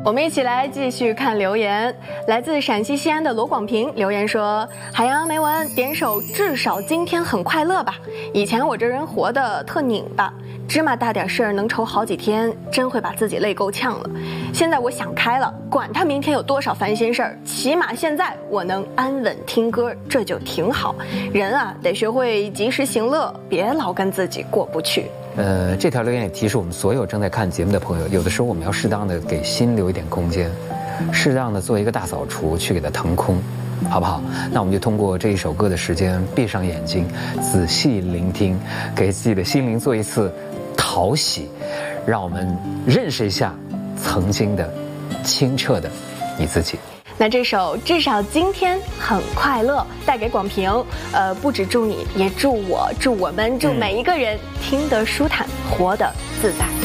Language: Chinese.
我们一起来继续看留言。来自陕西西安的罗广平留言说：海洋没文点首至少今天很快乐吧。以前我这人活得特拧巴，芝麻大点事儿能愁好几天，真会把自己累够呛了。现在我想开了，管他明天有多少烦心事儿，起码现在我能安稳听歌，这就挺好。人啊，得学会及时行乐，别老跟自己过不去。 这条留言也提示我们所有正在看节目的朋友，有的时候我们要适当的给心留一点空间，适当的做一个大扫除，去给它腾空，好不好？那我们就通过这一首歌的时间，闭上眼睛，仔细聆听，给自己的心灵做一次淘洗，让我们认识一下曾经的清澈的你自己。 那这首至少今天很快乐带给广平，不只祝你，也祝我，祝我们，祝每一个人听得舒坦，活得自在。